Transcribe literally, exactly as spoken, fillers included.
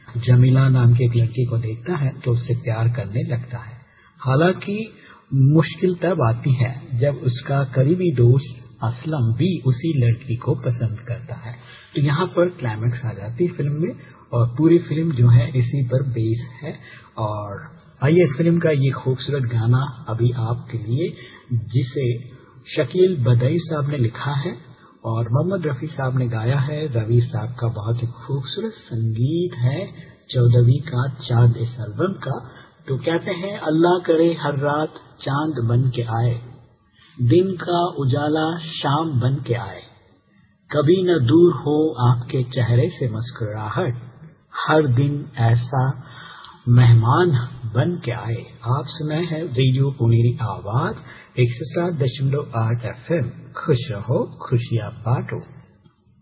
जमीला नाम की एक लड़की को देखता है तो उससे प्यार करने लगता है। हालांकि मुश्किल तब आती है जब उसका करीबी दोस्त असलम भी उसी लड़की को पसंद करता है। तो यहाँ पर क्लाइमैक्स आ जाती है फिल्म में और पूरी फिल्म जो है इसी पर बेस है। और आइए इस फिल्म का ये खूबसूरत गाना अभी आपके लिए, जिसे शकील बदई साहब ने लिखा है और मोहम्मद रफी साहब ने गाया है। रवि साहब का बहुत ही खूबसूरत संगीत है चौदहवीं का चांद इस एल्बम का। तो कहते हैं अल्लाह करे हर रात चांद बन के आए, दिन का उजाला शाम बन के आए, कभी न दूर हो आपके चेहरे से मुस्कुराहट, हर दिन ऐसा मेहमान बन के आए। आप सुनाए हैं रेडियो पुनेरी आवाज एक सौ सात दशमलव आठ एफ एम। खुश रहो खुशियां बांटो।